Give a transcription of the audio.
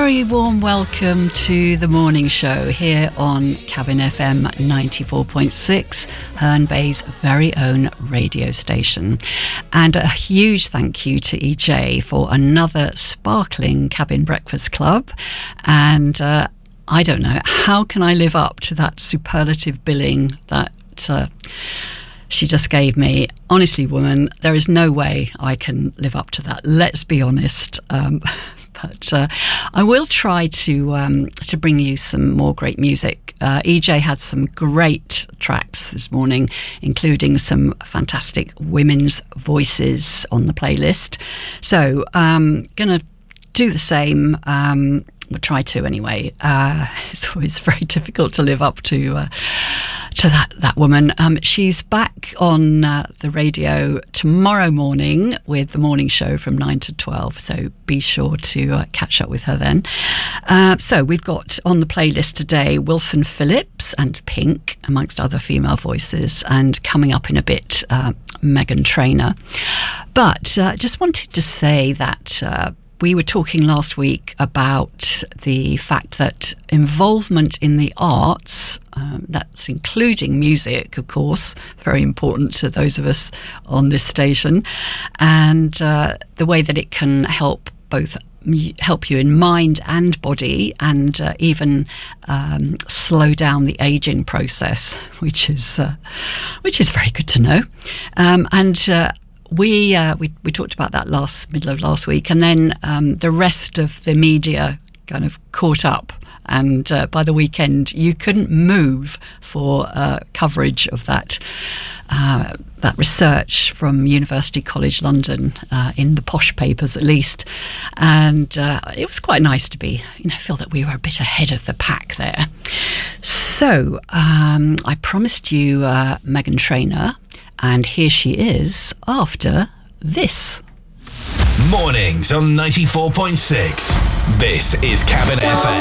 very warm welcome to the morning show here on Cabin FM 94.6, Herne Bay's very own radio station. And a huge thank you to EJ for another sparkling Cabin Breakfast Club. And I don't know, how can I live up to that superlative billing that she just gave me? Honestly, woman, there is no way I can live up to that. Let's be honest. But I will try to bring you some more great music. EJ had some great tracks this morning, including some fantastic women's voices on the playlist. So I'm going to do the same. We'll try to anyway. It's always very difficult to live up to that woman. She's back on the radio tomorrow morning with the morning show from 9 to 12, so be sure to catch up with her then. So we've got on the playlist today Wilson Phillips and Pink, amongst other female voices, and coming up in a bit, Meghan Trainor. But just wanted to say that we were talking last week about the fact that involvement in the arts, that's including music, of course, very important to those of us on this station, and the way that it can help you in mind and body, and even slow down the aging process, which is very good to know. We talked about that middle of last week, and then the rest of the media kind of caught up, and by the weekend you couldn't move for coverage of that research from University College London, in the posh papers at least, and it was quite nice to feel that we were a bit ahead of the pack there. So I promised you Meghan Trainor, and here she is after this. Mornings on 94.6. This is Cabin FM.